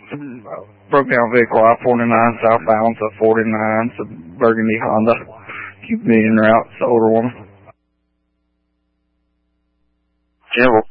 broke down vehicle I-49 southbound to 49. It's a burgundy Honda. Keep me in route. It's an older woman. Yeah, we'll